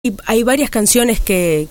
Y hay varias canciones que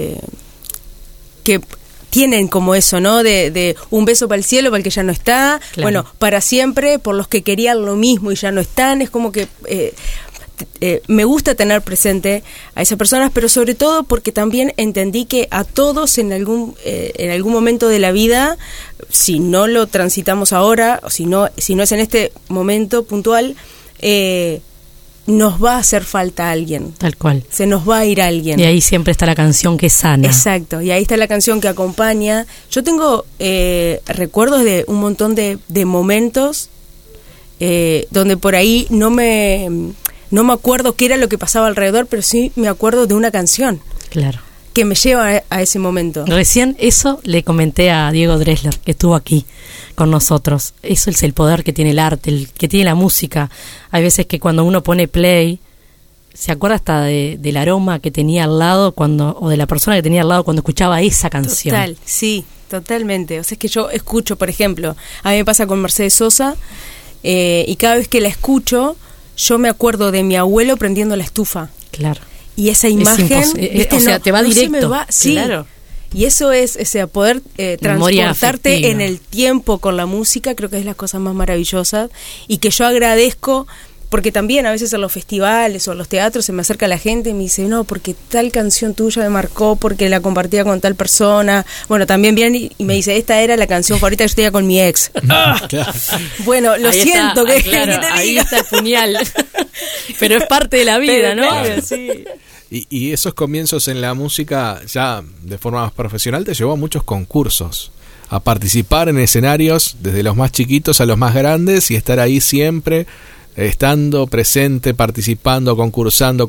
tienen como eso, ¿no? De un beso para el cielo, para el que ya no está, claro. Bueno, para siempre, por los que querían lo mismo y ya no están. Es como que me gusta tener presente a esas personas, pero sobre todo porque también entendí que a todos en algún momento de la vida, si no lo transitamos ahora, o si no es en este momento puntual, nos va a hacer falta alguien. Tal cual. Se nos va a ir alguien. Y ahí siempre está la canción que sana. Exacto, y ahí está la canción que acompaña. Yo tengo recuerdos de un montón de momentos donde por ahí no me acuerdo qué era lo que pasaba alrededor, pero sí me acuerdo de una canción. Claro. Que me lleva a ese momento. Recién eso le comenté a Diego Dresler, que estuvo aquí con nosotros. Eso es el poder que tiene el arte, que tiene la música. Hay veces que cuando uno pone play, se acuerda hasta del aroma que tenía al lado o de la persona que tenía al lado cuando escuchaba esa canción. Total, sí, totalmente. O sea, es que yo escucho, por ejemplo, a mí me pasa con Mercedes Sosa, y cada vez que la escucho, yo me acuerdo de mi abuelo prendiendo la estufa. Claro. Y esa imagen, ¿viste? O sea, te va directo. Sí, claro. Y eso es, o sea, poder transportarte en el tiempo con la música, creo que es las cosas más maravillosas, y que yo agradezco, porque también a veces en los festivales o en los teatros se me acerca la gente y me dice, no, porque tal canción tuya me marcó, porque la compartía con tal persona. Bueno, también viene y me dice, esta era la canción favorita que yo tenía con mi ex. Bueno, lo ahí siento. Está, claro, ahí está el puñal. Pero es parte de la vida, pero, ¿no? Claro, sí. Y esos comienzos en la música, ya de forma más profesional, te llevó a muchos concursos, a participar en escenarios desde los más chiquitos a los más grandes y estar ahí siempre, estando presente, participando, concursando,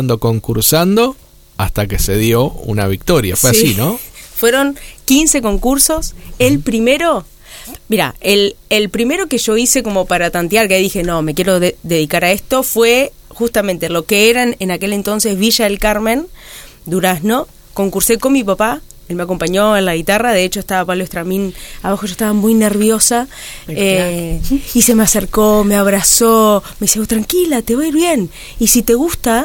hasta que se dio una victoria. Fue así, ¿no? Fueron 15 concursos. El primero, mira, el primero que yo hice como para tantear, que dije, no, me quiero dedicar a esto, fue justamente lo que eran en aquel entonces Villa del Carmen, Durazno. Concursé con mi papá, él me acompañó en la guitarra, de hecho estaba Pablo Estramín abajo, yo estaba muy nerviosa, y se me acercó, me abrazó, me dice, tranquila, te va a ir bien, y si te gusta,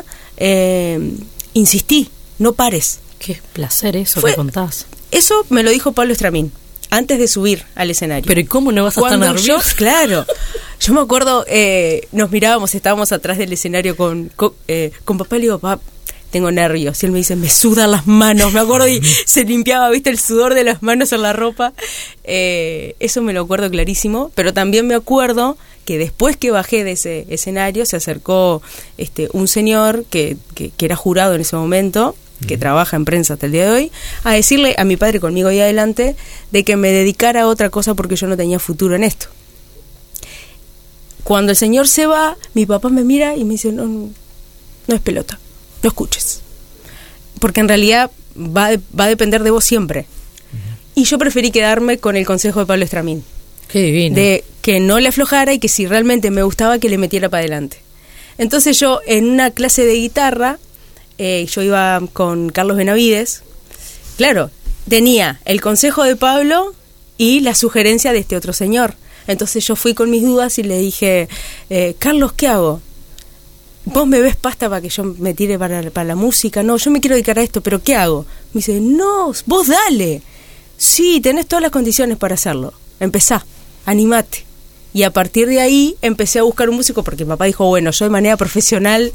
insistí, no pares. Qué placer eso que contás. Eso me lo dijo Pablo Estramín antes de subir al escenario. Pero ¿y cómo no vas a estar nervioso? Claro, yo me acuerdo, nos mirábamos, estábamos atrás del escenario con papá, y le digo, papá, tengo nervios, y él me dice, me sudan las manos, me acuerdo, y se limpiaba, viste, el sudor de las manos en la ropa. Eso me lo acuerdo clarísimo, pero también me acuerdo que después que bajé de ese escenario se acercó un señor que era jurado en ese momento, que trabaja en prensa hasta el día de hoy, a decirle a mi padre conmigo ahí adelante de que me dedicara a otra cosa porque yo no tenía futuro en esto. Cuando el señor se va, mi papá me mira y me dice, no es pelota, no escuches, porque en realidad va a depender de vos siempre. Y yo preferí quedarme con el consejo de Pablo Estramín. Qué divino. De que no le aflojara y que si realmente me gustaba que le metiera para adelante. Entonces yo en una clase de guitarra, yo iba con Carlos Benavides, claro, tenía el consejo de Pablo y la sugerencia de este otro señor. Entonces yo fui con mis dudas y le dije, Carlos, ¿qué hago? ¿Vos me ves pasta para que yo me tire para la música? No, yo me quiero dedicar a esto, pero ¿qué hago? Me dice, no, vos dale. Sí, tenés todas las condiciones para hacerlo. Empezá, animate. Y a partir de ahí empecé a buscar un músico, porque mi papá dijo, bueno, yo de manera profesional,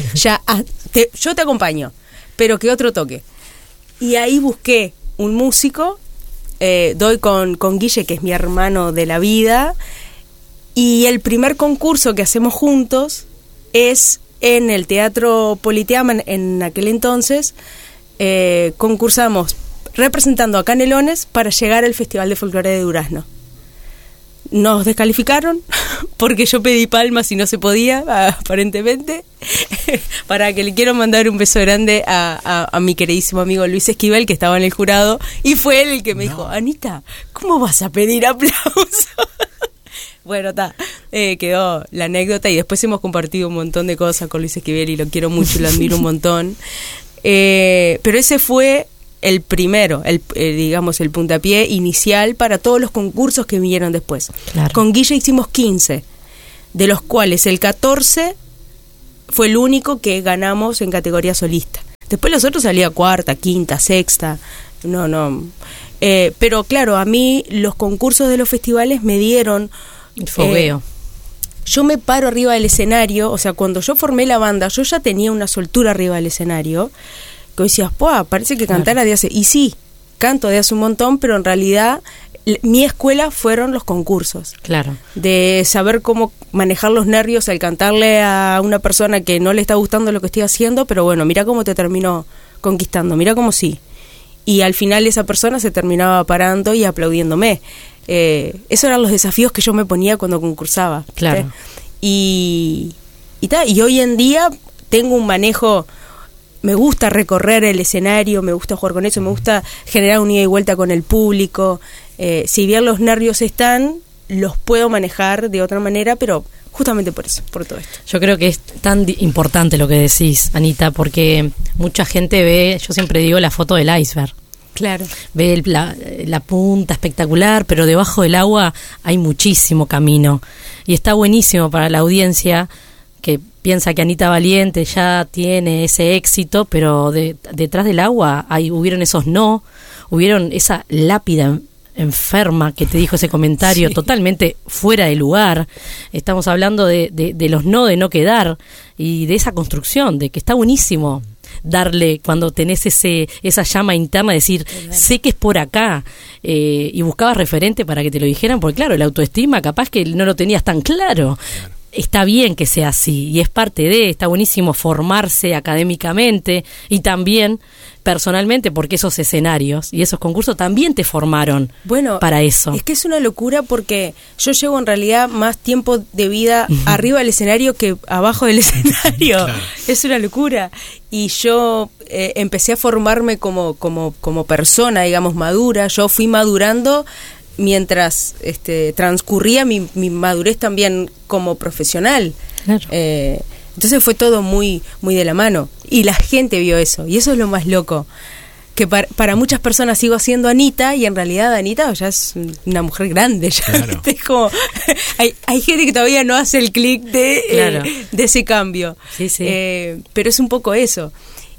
yo te acompaño, pero que otro toque. Y ahí busqué un músico, doy con Guille, que es mi hermano de la vida, y el primer concurso que hacemos juntos es en el Teatro Politeama en aquel entonces. Concursamos representando a Canelones para llegar al Festival de Folclore de Durazno. Nos descalificaron porque yo pedí palmas y no se podía, aparentemente. Para que le quiero mandar un beso grande a mi queridísimo amigo Luis Esquivel, que estaba en el jurado, y fue él el que me dijo, Anita, ¿cómo vas a pedir aplausos? Bueno, quedó la anécdota, y después hemos compartido un montón de cosas con Luis Esquivel y lo quiero mucho y lo admiro un montón. Pero ese fue el primero, digamos, el puntapié inicial para todos los concursos que vinieron después. Claro. Con Guille hicimos 15, de los cuales el 14 fue el único que ganamos en categoría solista. Después los otros salía cuarta, quinta, sexta. No. Pero claro, a mí los concursos de los festivales me dieron... El fogueo. Yo me paro arriba del escenario, o sea, cuando yo formé la banda, yo ya tenía una soltura arriba del escenario, que decías, ¡puah! Parece que cantara de hace... Y sí, canto de hace un montón, pero en realidad mi escuela fueron los concursos. Claro. De saber cómo manejar los nervios al cantarle a una persona que no le está gustando lo que estoy haciendo, pero bueno, mira cómo te terminó conquistando, mira cómo sí. Y al final esa persona se terminaba parando y aplaudiéndome. Esos eran los desafíos que yo me ponía cuando concursaba. Claro. Y hoy en día tengo un manejo, me gusta recorrer el escenario, me gusta jugar con eso, me gusta generar un ida y vuelta con el público. Si bien los nervios están, los puedo manejar de otra manera, pero justamente por eso, por todo esto. Yo creo que es tan importante lo que decís, Anita, porque mucha gente ve, yo siempre digo, la foto del iceberg. Claro. Ve la punta espectacular, pero debajo del agua hay muchísimo camino. Y está buenísimo para la audiencia que piensa que Anita Valiente ya tiene ese éxito, pero detrás del agua hubieron esos hubieron esa lápida enferma que te dijo ese comentario, sí, totalmente fuera de lugar. Estamos hablando de los de no quedar, y de esa construcción, de que está buenísimo darle cuando tenés esa llama interna, decir, sé que es por acá, y buscabas referente para que te lo dijeran, porque claro, la autoestima capaz que no lo tenías tan claro. Está bien que sea así, y es parte está buenísimo formarse académicamente y también personalmente, porque esos escenarios y esos concursos también te formaron para eso. Es que es una locura, porque yo llevo en realidad más tiempo de vida arriba del escenario que abajo del escenario. Claro. Es una locura. Y yo empecé a formarme como persona, digamos, madura. Yo fui madurando mientras transcurría mi madurez también como profesional. Claro. Entonces fue todo muy muy de la mano, y la gente vio eso, y eso es lo más loco, que para muchas personas sigo siendo Anita, y en realidad Anita ya es una mujer grande, ya. Claro. Es como, hay gente que todavía no hace el clic de ese cambio. Sí, sí. Pero es un poco eso.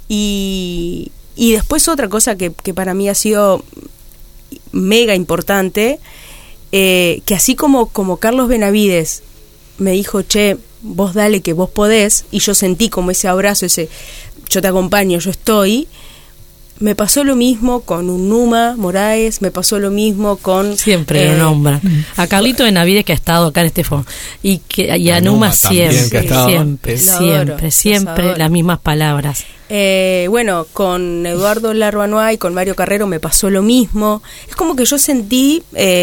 Y después otra cosa que para mí ha sido mega importante, que así como Carlos Benavides me dijo, che, vos dale que vos podés, y yo sentí como ese abrazo, yo te acompaño, yo estoy. Me pasó lo mismo con un Numa Moraes, me pasó lo mismo con... Siempre lo nombra. A Carlito Benavides, que ha estado acá en este foro, y a Numa siempre las mismas palabras. Bueno, con Eduardo Larbanois y con Mario Carrero me pasó lo mismo. Es como que yo sentí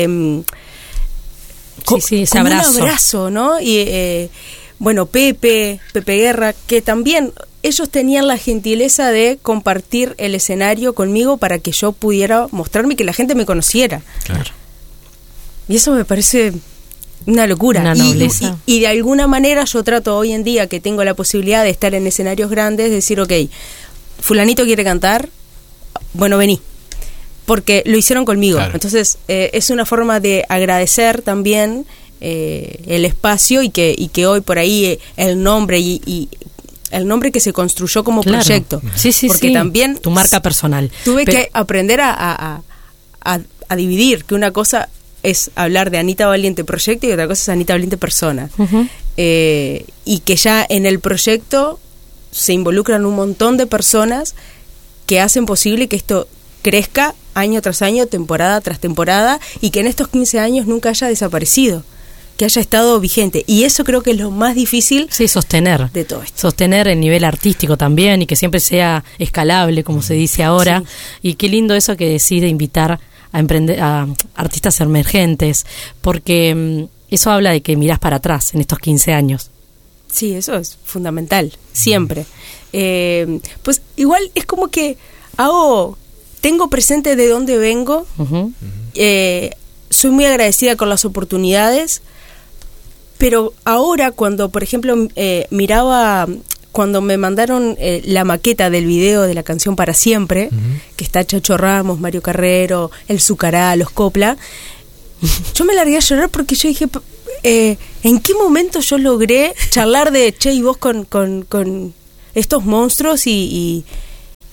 ese abrazo. Un abrazo, ¿no? Y bueno, Pepe Guerra, que también ellos tenían la gentileza de compartir el escenario conmigo para que yo pudiera mostrarme y que la gente me conociera. Claro. Y eso me parece una locura. Una nobleza. Y de alguna manera yo trato hoy en día, que tengo la posibilidad de estar en escenarios grandes, de decir, ok, fulanito quiere cantar, bueno, vení, porque lo hicieron conmigo. Claro. Entonces es una forma de agradecer también el espacio, y que hoy por ahí el nombre y el nombre que se construyó como proyecto. Sí, porque también tu marca personal. Tuve que aprender a dividir, que una cosa es hablar de Anita Valiente proyecto y otra cosa es Anita Valiente persona. Uh-huh. Y que ya en el proyecto se involucran un montón de personas que hacen posible que esto crezca año tras año, temporada tras temporada, y que en estos 15 años nunca haya desaparecido, que haya estado vigente. Y eso creo que es lo más difícil sostener de todo esto. Sostener el nivel artístico también, y que siempre sea escalable, como se dice ahora. Sí. Y qué lindo eso que decís de invitar a artistas emergentes, porque eso habla de que mirás para atrás en estos 15 años. Sí, eso es fundamental, siempre. Pues igual es como que tengo presente de dónde vengo. Uh-huh. Soy muy agradecida con las oportunidades, pero ahora cuando, por ejemplo, miraba, cuando me mandaron la maqueta del video de la canción Para Siempre, uh-huh, que está Chacho Ramos, Mario Carrero, El Zucará, Los Copla, yo me largué a llorar, porque yo dije, ¿en qué momento yo logré charlar de Che y vos con estos monstruos y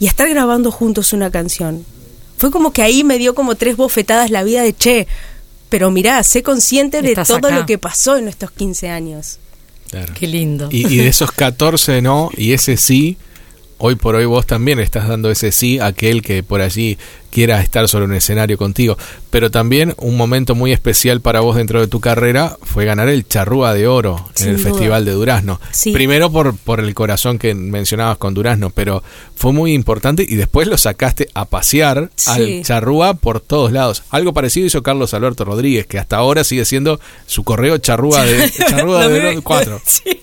y estar grabando juntos una canción. Fue como que ahí me dio como 3 bofetadas la vida de pero mirá, sé consciente de todo acá. lo que pasó en estos 15 años. Claro. Qué lindo. Y de esos 14 no, y ese sí, hoy por hoy vos también estás dando ese sí a aquel que por allí quiera estar sobre un escenario contigo. Pero también un momento muy especial para vos dentro de tu carrera fue ganar el Charrúa de Oro en el Festival de Durazno. Sí. Primero por el corazón que mencionabas con Durazno, pero fue muy importante y después lo sacaste a pasear al Charrúa por todos lados. Algo parecido hizo Carlos Alberto Rodríguez, que hasta ahora sigue siendo su correo Charrúa de Oro 4. Sí.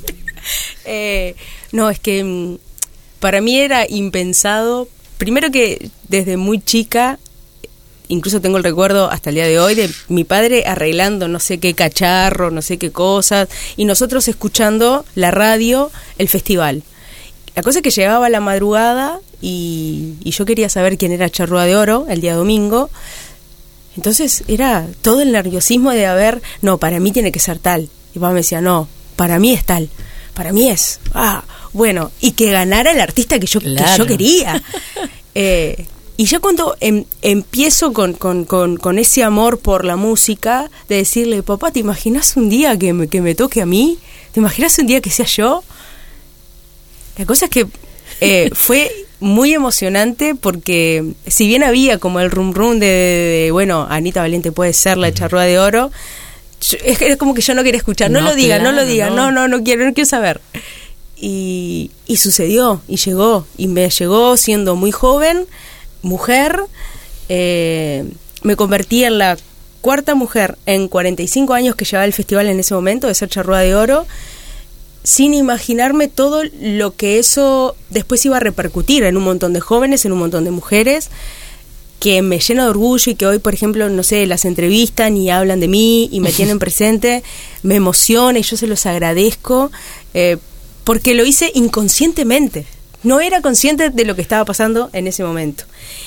No, es que para mí era impensado. Primero que desde muy chica, incluso tengo el recuerdo hasta el día de hoy de mi padre arreglando no sé qué cacharro, no sé qué cosas, y nosotros escuchando la radio, el festival. La cosa es que llegaba a la madrugada y yo quería saber quién era Charrúa de Oro el día domingo. Entonces era todo el nerviosismo de no, para mí tiene que ser tal. Y papá me decía, no, para mí es tal. Para mí es, bueno, y que ganara el artista que yo quería. Y ya cuando empiezo con ese amor por la música, de decirle, papá, ¿te imaginas un día que me toque a mí? ¿Te imaginas un día que sea yo? La cosa es que fue muy emocionante porque si bien había como el rum rum de bueno, Anita Valiente puede ser la Charrúa de Oro, es como que yo no quería escuchar, no lo diga, no quiero saber. Y sucedió, y llegó, y me llegó siendo muy joven, mujer, me convertí en la 4ª mujer en 45 años que llevaba el festival en ese momento de ser Charrúa de Oro, sin imaginarme todo lo que eso después iba a repercutir en un montón de jóvenes, en un montón de mujeres, que me llena de orgullo y que hoy, por ejemplo, no sé, las entrevistan y hablan de mí y me tienen presente, me emociona y yo se los agradezco, porque lo hice inconscientemente, no era consciente de lo que estaba pasando en ese momento.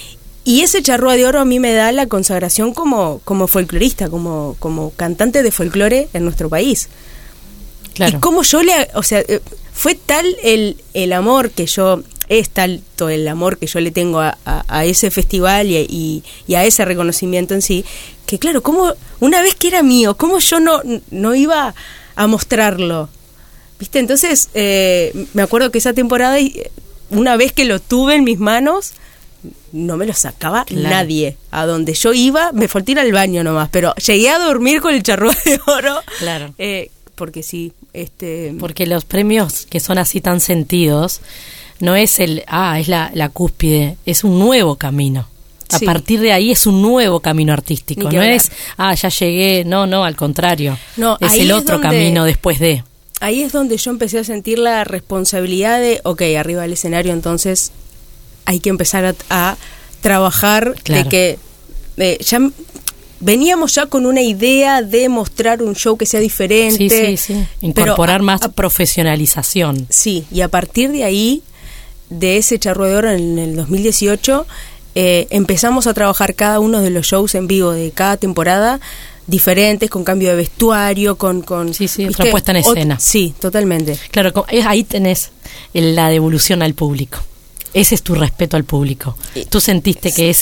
Y ese Charrúa de Oro a mí me da la consagración como folclorista, como cantante de folclore en nuestro país. Claro. Y como yo fue tal el amor que yo... Es tanto el amor que yo le tengo a ese festival y a ese reconocimiento en sí, que claro, como una vez que era mío, ¿cómo yo no iba a mostrarlo? ¿Viste? Entonces, me acuerdo que esa temporada, una vez que lo tuve en mis manos, no me lo sacaba nadie. A donde yo iba, me falté ir al baño nomás, pero llegué a dormir con el Charrúa de Oro. Claro. Porque sí. Porque los premios que son así tan sentidos... No es es la cúspide, es un nuevo camino. A partir de ahí es un nuevo camino artístico. No es, ya llegué, no, al contrario. No, es el otro camino después de. Ahí es donde yo empecé a sentir la responsabilidad de, arriba del escenario, entonces hay que empezar a trabajar, de que ya veníamos ya con una idea de mostrar un show que sea diferente. Sí. Incorporar más profesionalización. Sí, y a partir de ahí, de ese Charrúa de Oro en el 2018, empezamos a trabajar cada uno de los shows en vivo de cada temporada diferentes, con cambio de vestuario, con otra puesta en escena. Sí, totalmente. Claro, ahí tenés la devolución al público. Ese es tu respeto al público. Tú sentiste que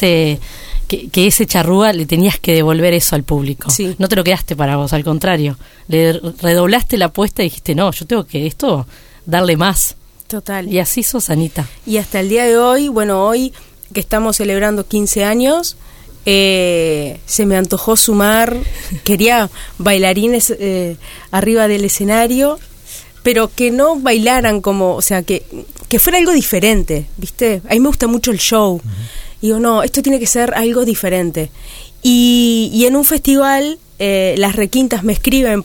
ese Charrúa le tenías que devolver eso al público. Sí. No te lo quedaste para vos, al contrario. Le redoblaste la apuesta y dijiste, no, yo tengo que darle más. Total. Y así sos, Anita. Y hasta el día de hoy, hoy que estamos celebrando 15 años, se me antojó sumar, quería bailarines arriba del escenario, pero que no bailaran que fuera algo diferente, ¿viste? A mí me gusta mucho el show. Uh-huh. Y digo, no, esto tiene que ser algo diferente. Y en un festival, las requintas me escriben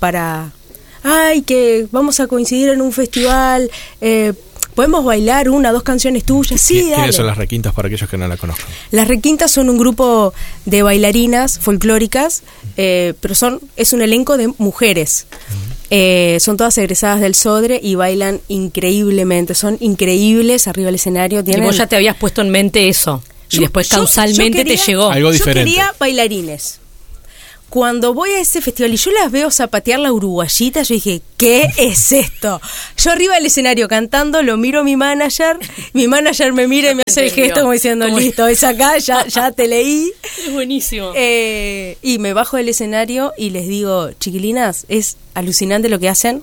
que vamos a coincidir en un festival, ¿podemos bailar 1 o 2 canciones tuyas? Sí, dale. ¿Quiénes son las requintas para aquellos que no la conozcan? Las requintas son un grupo de bailarinas folclóricas, pero es un elenco de mujeres. Son todas egresadas del Sodre y bailan increíblemente, son increíbles arriba del escenario. Y vos ya te habías puesto en mente eso, y después causalmente te llegó. Algo diferente. Yo quería bailarines. cuando voy a ese festival y yo las veo zapatear la uruguayita, yo dije, ¿qué es esto? Yo arriba del escenario cantando, lo miro a mi manager me mira y me hace el gesto como diciendo, listo, es acá, ya te leí. Es buenísimo. Y me bajo del escenario y les digo, chiquilinas, es alucinante lo que hacen.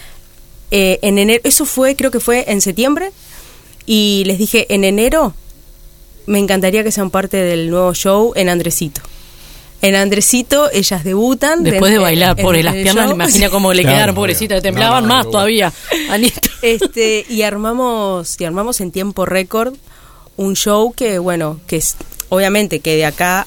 En enero, eso creo que fue en septiembre, y les dije, en enero me encantaría que sean parte del nuevo show en Andresito. En Andresito ellas debutan. Después de bailar, pobre, las piernas, me imagino cómo le quedaron, pobrecitas, le temblaban más todavía. Anita. Y armamos en tiempo récord un show que, bueno, que es, obviamente que de acá,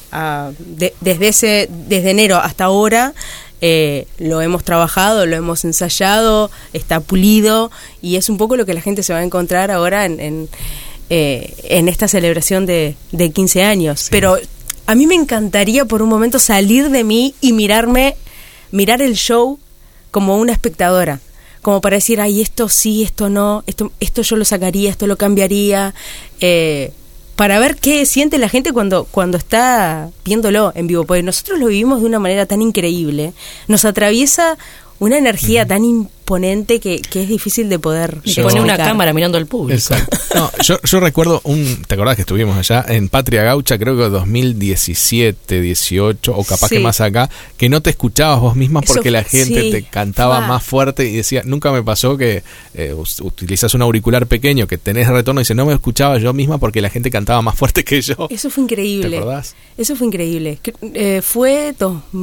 desde enero hasta ahora, lo hemos trabajado, lo hemos ensayado, está pulido, y es un poco lo que la gente se va a encontrar ahora en esta celebración de 15 años. Sí. Pero a mí me encantaría por un momento salir de mí y mirar el show como una espectadora, como para decir, ay, esto sí, esto no, esto yo lo sacaría, esto lo cambiaría, para ver qué siente la gente cuando está viéndolo en vivo, porque nosotros lo vivimos de una manera tan increíble, nos atraviesa una energía tan imponente que es difícil de poder pone una cámara mirando al público. Exacto. No, yo recuerdo ¿te acordás que estuvimos allá en Patria Gaucha, creo que 2017, 18 o capaz que más acá, que no te escuchabas vos misma porque la gente te cantaba más fuerte y decía, nunca me pasó que utilizas un auricular pequeño que tenés retorno y dice, no me escuchaba yo misma porque la gente cantaba más fuerte que yo? Eso fue increíble. ¿Te acordás? Eso fue increíble. Fue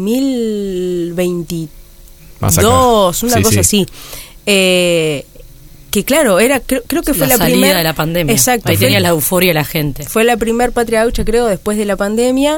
2023. una cosa así. Que claro, creo que fue la salida primera de la pandemia. Exacto. Ahí tenía la euforia de la gente. Fue la primer Patria Gaucha, creo, después de la pandemia.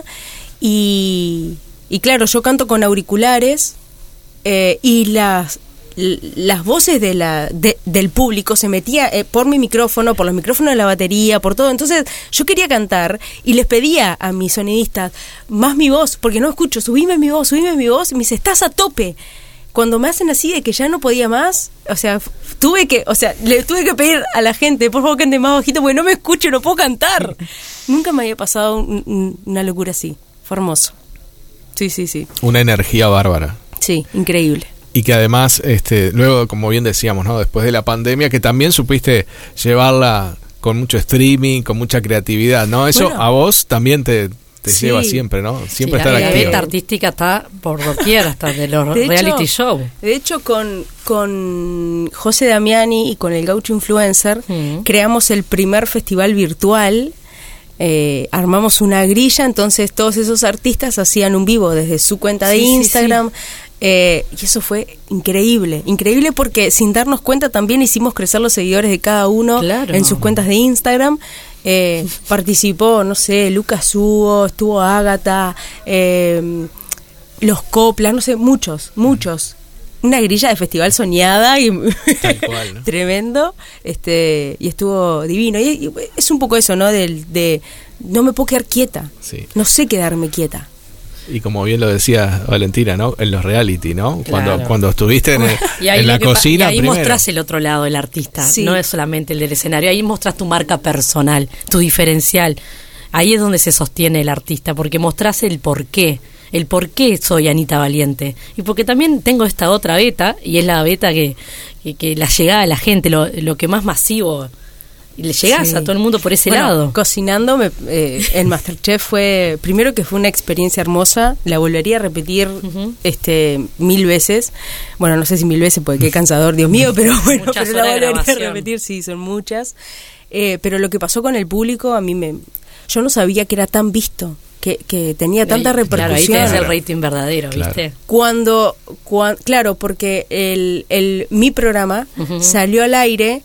Y claro, yo canto con auriculares y las voces del público se metía por mi micrófono, por los micrófonos de la batería, por todo. Entonces yo quería cantar y les pedía a mis sonidistas más mi voz, porque no escucho, subime mi voz, y me dice, estás a tope. Cuando me hacen así de que ya no podía más, o sea, le tuve que pedir a la gente, por favor, cante más bajito porque no me escucho, no puedo cantar. Nunca me había pasado una locura así. Fue hermoso. Sí. Una energía bárbara. Sí, increíble. Y que además, luego, como bien decíamos, ¿no? Después de la pandemia, que también supiste llevarla con mucho streaming, con mucha creatividad, ¿no? Eso a vos también te lleva siempre, ¿no? Siempre estar activo. La beta artística está por doquier, hasta de los reality show. De hecho, con José Damiani y con el Gaucho Influencer, creamos el primer festival virtual. Armamos una grilla, entonces todos esos artistas hacían un vivo desde su cuenta de Instagram. Y eso fue increíble porque sin darnos cuenta también hicimos crecer los seguidores de cada uno en sus cuentas de Instagram. Participó, no sé, Lucas Hugo, estuvo Ágata, los Coplas, no sé, muchos. Una grilla de festival soñada y tal cual, ¿no? Tremendo, y estuvo divino. Y es un poco eso, ¿no? De no me puedo quedar quieta, no sé quedarme quieta. Y como bien lo decía Valentina, ¿no? En los reality, ¿no? Cuando estuviste en la cocina. Y ahí mostrás el otro lado del artista, no es solamente el del escenario. Ahí mostrás tu marca personal, tu diferencial. Ahí es donde se sostiene el artista, porque mostrás el porqué soy Anita Valiente. Y porque también tengo esta otra beta, y es la beta que la llegada de la gente, lo que más masivo. Y le llegás a todo el mundo por ese lado. Cocinando en Masterchef fue una experiencia hermosa. La volvería a repetir 1000 veces. Bueno, no sé si 1000 veces porque qué cansador, Dios mío, pero bueno, pero la volvería a repetir, sí, son muchas. Pero lo que pasó con el público, yo no sabía que era tan visto, que tenía tanta repercusión. Claro, ahí tenés el rating verdadero, ¿viste? Claro, porque mi programa salió al aire.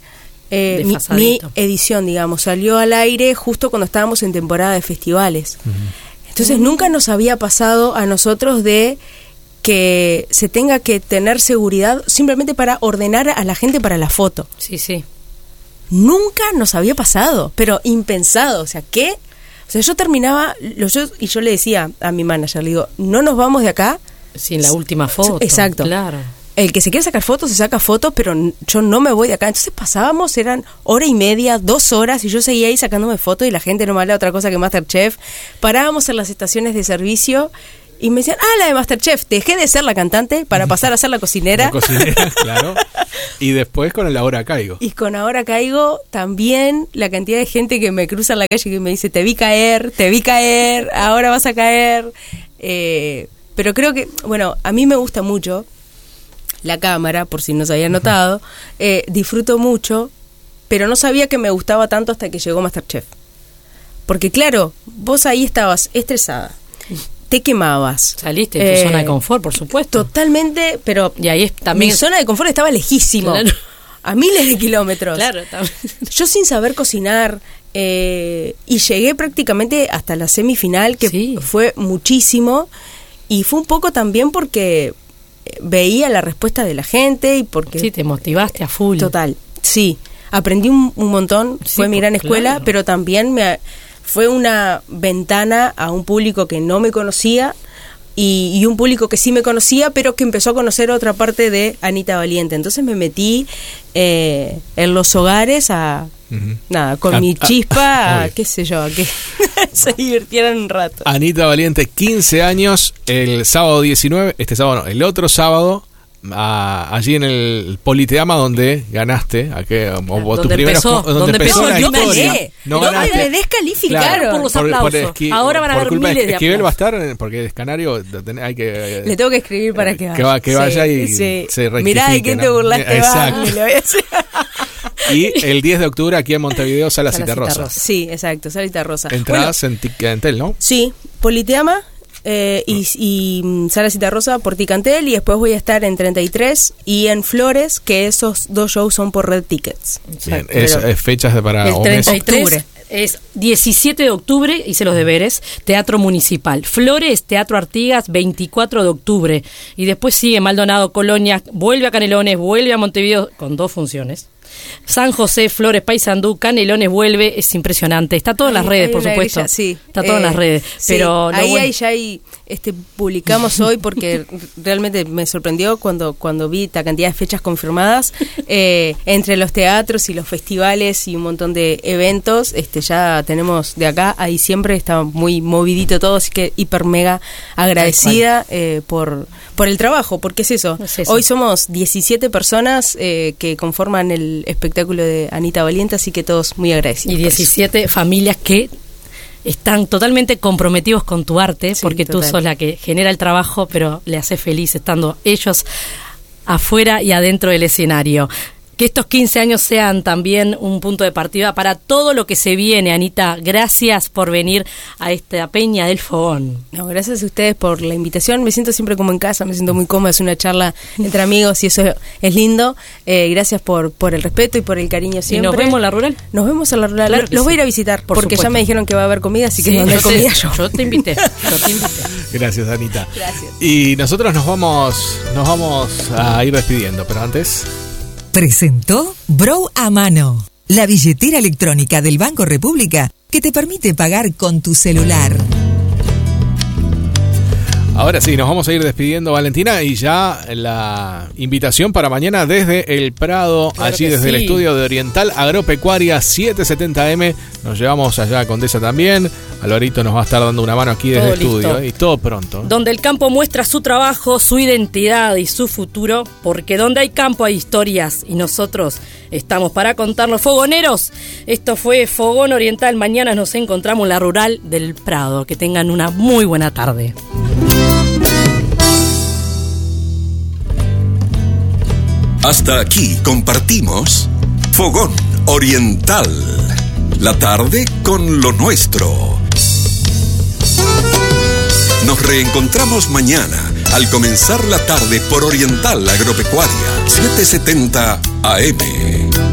Mi edición, digamos, salió al aire justo cuando estábamos en temporada de festivales. Entonces nunca nos había pasado a nosotros de que se tenga que tener seguridad simplemente para ordenar a la gente para la foto. Sí. Nunca nos había pasado, pero impensado. O sea, yo terminaba y yo le decía a mi manager, le digo, no nos vamos de acá sin la última foto. Exacto. Claro. El que se quiere sacar fotos, se saca fotos, pero yo no me voy de acá. Entonces eran 1:30, 2 horas, y yo seguía ahí sacándome fotos y la gente no me hablaba otra cosa que Masterchef. Parábamos en las estaciones de servicio Y me decían, la de MasterChef. Dejé de ser la cantante para pasar a ser la cocinera. La cocinera, claro. Y después con el Ahora Caigo. Y con Ahora Caigo también la cantidad de gente que me cruza en la calle que me dice, te vi caer, ahora vas a caer. Pero creo que, bueno, a mí me gusta mucho la cámara, por si no se había notado. Disfruto mucho, pero no sabía que me gustaba tanto hasta que llegó MasterChef. Porque claro, vos ahí estabas estresada. Te quemabas. Saliste de tu zona de confort, por supuesto. Totalmente, pero y ahí también mi zona de confort estaba lejísimo. Claro. A miles de kilómetros. Claro, también. Yo sin saber cocinar, y llegué prácticamente hasta la semifinal, que fue muchísimo, y fue un poco también porque veía la respuesta de la gente y porque... Sí, te motivaste a full. Total, sí. Aprendí un montón, fue mi gran escuela, claro. Pero también fue una ventana a un público que no me conocía y un público que sí me conocía, pero que empezó a conocer otra parte de Anita Valiente. Entonces me metí en los hogares con mi chispa, qué sé yo, a que se divirtieran un rato. Anita Valiente, 15 años, el sábado 19, el otro sábado, allí en el Politeama donde ganaste, donde empezó la historia. No me descalificaron por los aplausos. Ahora van a haber miles de Esquivel aplausos. va a estar porque el escenario hay que... Le tengo que escribir para que vaya. Que vaya y se rectifique. Mirá de quién te burlaste. Exacto. Le voy a decir. Y el 10 de octubre aquí en Montevideo, Sala Citarrosa. Sí, exacto, Sala Citarrosa. Entradas en Ticantel, ¿no? Sí, Politeama. Y Sala Citarrosa por Ticantel, y después voy a estar en 33 y en Flores, que esos dos shows son por Red Tickets. Bien, es fechas para el 33 es 17 de octubre, hice los deberes, Teatro Municipal. Flores, Teatro Artigas, 24 de octubre. Y después sigue Maldonado, Colonia, vuelve a Canelones, vuelve a Montevideo con 2 funciones. San José, Flores, Paysandú, Canelones vuelve, es impresionante. Está todo en las redes, por supuesto. Sí. Está todo en las redes. Sí. Pero ahí publicamos hoy porque realmente me sorprendió cuando vi la cantidad de fechas confirmadas entre los teatros y los festivales y un montón de eventos. Ya tenemos de acá a diciembre, está muy movidito todo, así que hiper mega agradecida por el trabajo, porque es eso. Hoy somos 17 personas que conforman el espectáculo de Anita Valiente, así que todos muy agradecidos. Y 17 familias que están totalmente comprometidos con tu arte, porque tú sos la que genera el trabajo, pero le hace feliz estando ellos afuera y adentro del escenario. Que estos 15 años sean también un punto de partida para todo lo que se viene, Anita. Gracias por venir a esta Peña del Fogón. No, gracias a ustedes por la invitación. Me siento siempre como en casa, me siento muy cómoda. Es una charla entre amigos y eso es lindo. Gracias por el respeto y por el cariño siempre. ¿Y nos vemos en la rural? Nos vemos en la rural. Claro, los voy a ir a visitar porque supuesto. Ya me dijeron que va a haber comida, así que no hay comida yo. Yo te invité. Gracias, Anita. Gracias. Y nosotros nos vamos a ir despidiendo, pero antes... Presentó Bro a Mano, la billetera electrónica del Banco República que te permite pagar con tu celular. Ahora sí, nos vamos a ir despidiendo, Valentina, y ya la invitación para mañana desde el Prado, claro, allí desde el estudio de Oriental Agropecuaria 770M. Nos llevamos allá a Condesa también. Alvarito nos va a estar dando una mano aquí desde el estudio, y todo pronto. Donde el campo muestra su trabajo, su identidad y su futuro, porque donde hay campo hay historias y nosotros estamos para contarnos. Fogoneros, esto fue Fogón Oriental. Mañana nos encontramos en la rural del Prado. Que tengan una muy buena tarde. Hasta aquí compartimos Fogón Oriental, la tarde con lo nuestro. Nos reencontramos mañana al comenzar la tarde por Oriental Agropecuaria 770 AM.